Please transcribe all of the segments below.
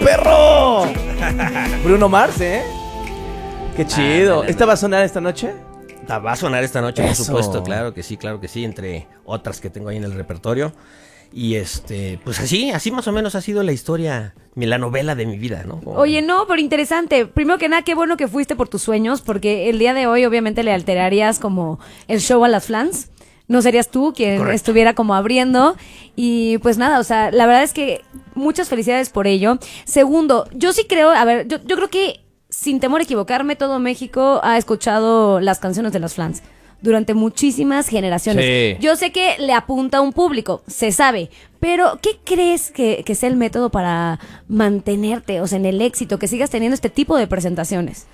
perro! Bruno Mars, ¿eh? Qué chido. ¿Esta va a sonar esta noche? Va a sonar esta noche, Eso. por supuesto, claro que sí, entre otras que tengo ahí en el repertorio. Y pues así más o menos ha sido la historia, la novela de mi vida, ¿no? Oye, no, pero interesante. Primero que nada, qué bueno que fuiste por tus sueños, porque el día de hoy obviamente le alterarías como el show a las flans. No serías tú quien Correcto. estuviera como abriendo. Y pues nada, o sea, la verdad es que muchas felicidades por ello. Segundo, yo sí creo, a ver, yo creo que sin temor a equivocarme, todo México ha escuchado las canciones de las flans durante muchísimas generaciones. Sí. Yo sé que le apunta a un público, se sabe, pero ¿qué crees que sea el método para mantenerte, o sea, en el éxito, que sigas teniendo este tipo de presentaciones?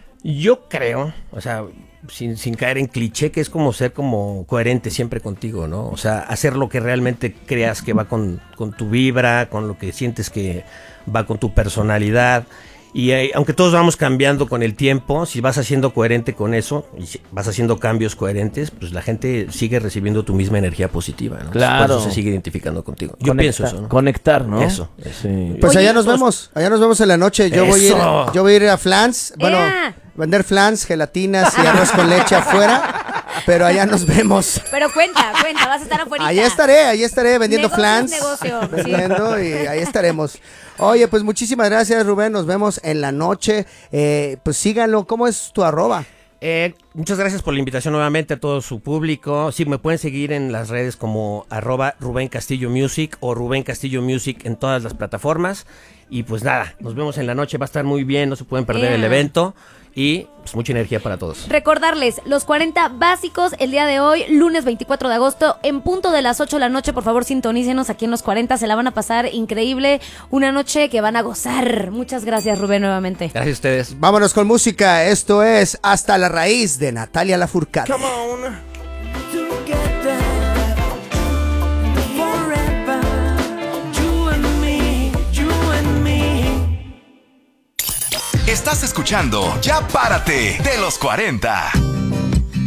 Yo creo, o sea, sin caer en cliché, que es como ser como coherente siempre contigo, ¿no? O sea, hacer lo que realmente creas que va con tu vibra, con lo que sientes que va con tu personalidad. Y aunque todos vamos cambiando con el tiempo, si vas haciendo coherente con eso y si vas haciendo cambios coherentes, pues la gente sigue recibiendo tu misma energía positiva, ¿no? Claro. Por eso se sigue identificando contigo. Yo pienso eso, ¿no? Conectar, ¿no? Eso. Sí. Pues Oye, allá nos vemos en la noche. Yo voy a ir a Flans, bueno, ¡Ea! vender flans, gelatinas y arroz con leche afuera, pero allá nos vemos. Pero cuenta, vas a estar afuera. Ahí estaré vendiendo Negocio flans. es negocio, sí. Vendiendo y ahí estaremos. Oye, pues muchísimas gracias, Rubén. Nos vemos en la noche. Pues síganlo. ¿Cómo es tu arroba? Muchas gracias por la invitación nuevamente a todo su público. Sí, me pueden seguir en las redes como @Rubén Castillo Music o Rubén Castillo Music en todas las plataformas. Y pues nada, nos vemos en la noche, va a estar muy bien, no se pueden perder el evento. Y pues mucha energía para todos. Recordarles, los 40 básicos el día de hoy, lunes 24 de agosto, en punto de las 8 de la noche, por favor sintonícenos aquí en los 40, se la van a pasar increíble, una noche que van a gozar. Muchas gracias, Rubén, nuevamente. Gracias a ustedes. Vámonos con música. Esto es Hasta la Raíz de Natalia Lafourcade. Come on. Estás escuchando Ya Párate de los 40.